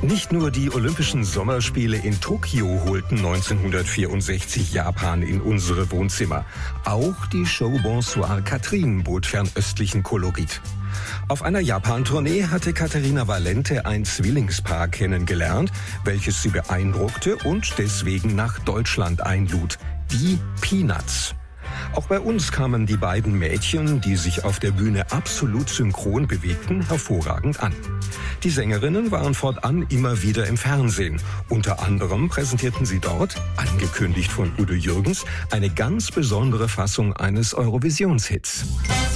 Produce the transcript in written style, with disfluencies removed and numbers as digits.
Nicht nur die Olympischen Sommerspiele in Tokio holten 1964 Japan in unsere Wohnzimmer. Auch die Show Bonsoir Catherine bot fernöstlichen Kolorit. Auf einer Japan-Tournee hatte Caterina Valente ein Zwillingspaar kennengelernt, welches sie beeindruckte und deswegen nach Deutschland einlud. Die Peanuts. Auch bei uns kamen die beiden Mädchen, die sich auf der Bühne absolut synchron bewegten, hervorragend an. Die Sängerinnen waren fortan immer wieder im Fernsehen. Unter anderem präsentierten sie dort, angekündigt von Udo Jürgens, eine ganz besondere Fassung eines Eurovisionshits.